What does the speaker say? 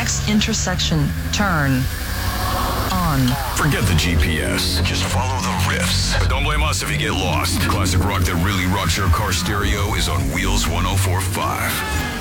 Next intersection, turn on. Forget the GPS. Just follow the riffs. But don't blame us if you get lost. Classic rock that really rocks your car stereo is on Wheels 104.5.